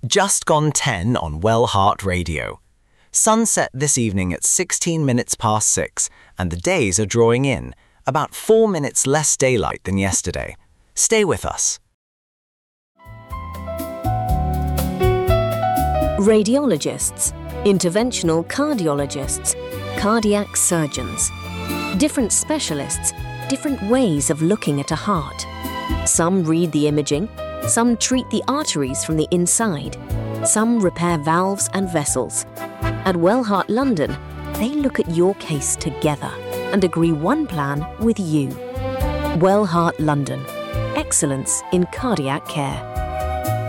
Just gone 10 on Well Heart Radio. Sunset this evening at 16 minutes past 6, and the days are drawing in, about 4 minutes less daylight than yesterday. Stay with us. Radiologists, interventional cardiologists, cardiac surgeons. Different specialists, different ways of looking at a heart. Some read the imaging, some treat the arteries from the inside, some repair valves and vessels. At Well Heart London, they look at your case together and agree one plan with you. Well Heart London. Excellence in cardiac care.